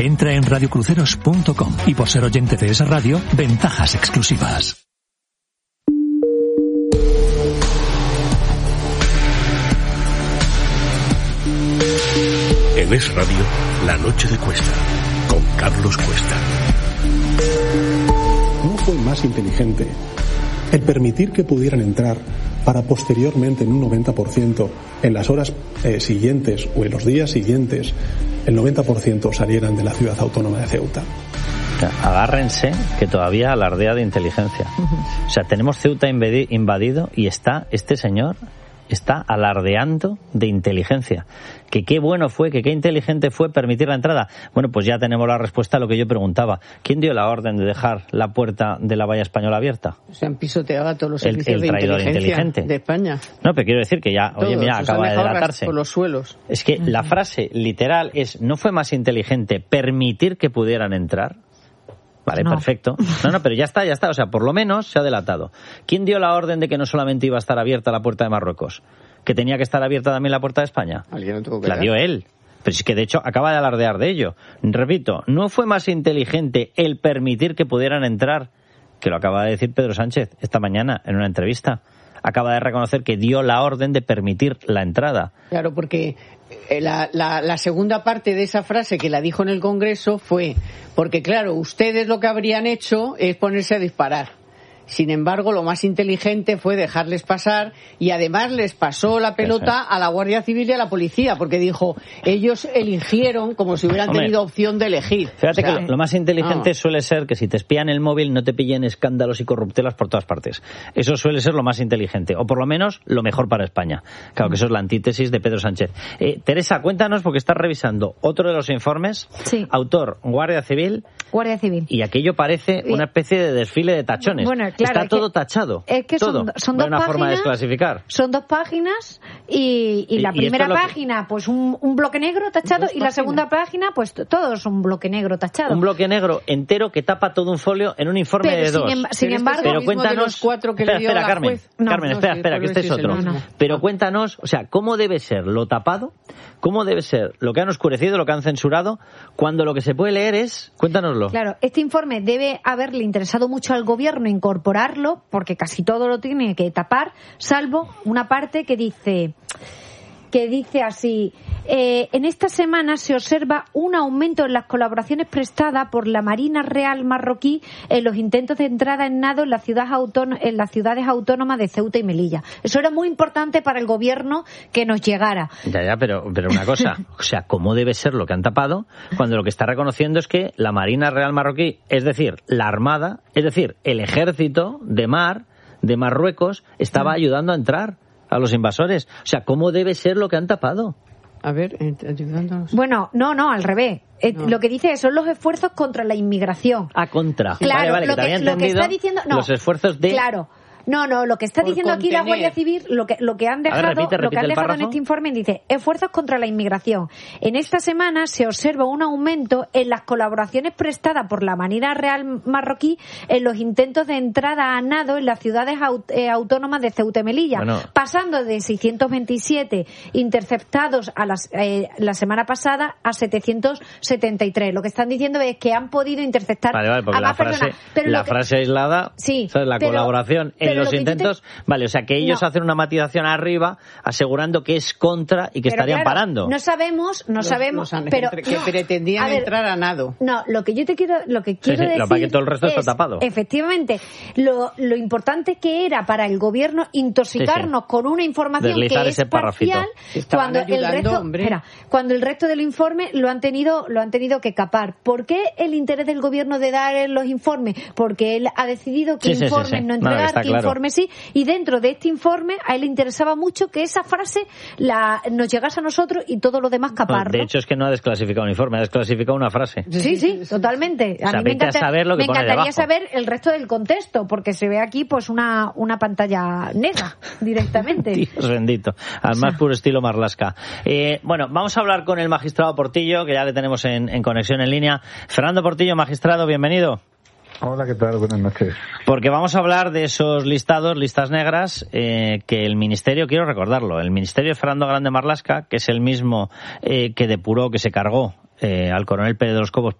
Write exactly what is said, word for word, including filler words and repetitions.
Entra en radio cruceros punto com y por ser oyente de esa radio, ventajas exclusivas. En Es Radio, La Noche de Cuesta, con Carlos Cuesta. ¿No fue más inteligente el permitir que pudieran entrar para posteriormente en un noventa por ciento en las horas eh, siguientes o en los días siguientes el noventa por ciento salieran de la ciudad autónoma de Ceuta? Agárrense que todavía alardea de inteligencia. O sea, tenemos Ceuta invadido y está este señor está alardeando de inteligencia. Que qué bueno fue, que qué inteligente fue permitir la entrada. Bueno, pues ya tenemos la respuesta a lo que yo preguntaba. ¿Quién dio la orden de dejar la puerta de la valla española abierta? Se han pisoteado a todos los el, servicios el de traidor inteligencia inteligente de España. No, pero quiero decir que ya, Todos, oye, mira, acaba de delatarse. Por los suelos. Es que uh-huh. la frase literal es, ¿no fue más inteligente permitir que pudieran entrar? Vale, no. Perfecto. No, no, pero ya está, ya está. O sea, por lo menos se ha delatado. ¿Quién dio la orden de que no solamente iba a estar abierta la puerta de Marruecos? ¿Que tenía que estar abierta también la puerta de España? ¿Alguien no tuvo que la dio él. Pero es que, de hecho, acaba de alardear de ello. Repito, ¿no fue más inteligente el permitir que pudieran entrar? Que lo acaba de decir Pedro Sánchez esta mañana en una entrevista. Acaba de reconocer que dio la orden de permitir la entrada. Claro, porque la, la, la segunda parte de esa frase que la dijo en el Congreso fue, porque claro, ustedes lo que habrían hecho es ponerse a disparar. Sin embargo, lo más inteligente fue dejarles pasar y además les pasó la pelota a la Guardia Civil y a la policía, porque dijo, ellos eligieron como si hubieran Hombre, tenido opción de elegir. Fíjate, o sea, que lo más inteligente ah. suele ser que si te espían el móvil no te pillen escándalos y corruptelas por todas partes. Eso suele ser lo más inteligente, o por lo menos lo mejor para España. Claro que eso es la antítesis de Pedro Sánchez. Eh, Teresa, cuéntanos, porque estás revisando otro de los informes. Sí. Autor, Guardia Civil. Guardia Civil. Y aquello parece una especie de desfile de tachones. Bueno, claro, está todo que, tachado. Es que todo. son, son no dos una páginas. Forma de desclasificar. Son dos páginas y, y, y la y primera es página, que... pues un, un bloque negro tachado, dos y la segunda página, pues todo es un bloque negro tachado. Un bloque negro entero que tapa todo un folio en un informe pero de sin dos. Em, sin pero embargo, este pero cuéntanos. De los cuatro que espera, le dio espera, la Carmen. juez. No, Carmen, no, espera, sí, espera, que este es otro. No, no. Pero cuéntanos, o sea, ¿cómo debe ser lo tapado? ¿Cómo debe ser lo que han oscurecido, lo que han censurado, cuando lo que se puede leer es... Cuéntanoslo. Claro, este informe debe haberle interesado mucho al gobierno incorporarlo, porque casi todo lo tiene que tapar, salvo una parte que dice... que dice así, eh, en esta semana se observa un aumento en las colaboraciones prestadas por la Marina Real marroquí en los intentos de entrada en nado en, la ciudad autónoma, en las ciudades autónomas de Ceuta y Melilla. Eso era muy importante para el gobierno que nos llegara. Ya, ya, pero, pero una cosa, o sea, ¿cómo debe ser lo que han tapado cuando lo que está reconociendo es que la Marina Real marroquí, es decir, la Armada, es decir, el ejército de mar de Marruecos estaba ayudando a entrar a los invasores? O sea, ¿cómo debe ser lo que han tapado? A ver, ayudándonos. Bueno, no, no, al revés. No. Lo que dice son los esfuerzos contra la inmigración. Ah, contra. Claro, vale, vale, lo, que, que, te había lo que está entendido diciendo... No, los esfuerzos de... Claro. No, no, lo que está Por diciendo aquí contener. la Guardia Civil, lo que, lo que han dejado, ver, repite, repite lo que han dejado párrafo. en este informe dice, esfuerzos contra la inmigración. En esta semana se observa un aumento en las colaboraciones prestadas por la Marina Real marroquí en los intentos de entrada a nado en las ciudades aut- eh, autónomas de Ceuta y Melilla, bueno. pasando de seiscientos veintisiete interceptados a las, eh, la semana pasada a setecientos setenta y tres. Lo que están diciendo es que han podido interceptar vale, vale, porque a la más frase, personas. Pero la lo que, frase aislada, sí, ¿sabes? La pero, colaboración en los intentos... Te... Vale, o sea, que ellos no. hacen una matización arriba asegurando que es contra y que pero estarían claro, parando. No sabemos, no los, sabemos, los pero entre, que no, pretendían ver, entrar a nado. No, lo que yo te quiero, lo que quiero sí, sí, decir lo que todo el resto es, está tapado. Efectivamente, lo, lo importante que era para el gobierno intoxicarnos sí, sí. con una información Deslizar que es parcial, cuando el resto, espera, cuando el resto del informe lo han tenido, lo han tenido que capar. ¿Por qué el interés del gobierno de dar los informes? Porque él ha decidido que sí, informes sí, sí, sí. no entregar, no, que claro. informes sí, y dentro de este informe a él le interesaba mucho que esa frase la, nos llegase a nosotros y todo lo demás caparlo. De hecho es que no ha desclasificado un informe, ha desclasificado una frase. Sí, sí, totalmente. A o sea, mí me, encanta, a saber lo que me pone encantaría debajo. saber el resto del contexto, porque se ve aquí pues una, una pantalla negra directamente. Dios bendito, al más puro estilo Marlaska. Eh, bueno, vamos a hablar con el magistrado Portillo, que ya le tenemos en, en conexión en línea. Fernando Portillo, magistrado, bienvenido. Hola, ¿qué tal? Buenas noches. Porque vamos a hablar de esos listados, listas negras, eh, que el Ministerio, quiero recordarlo, el Ministerio de Fernando Grande Marlaska, que es el mismo eh, que depuró, que se cargó eh, al coronel Pérez de los Cobos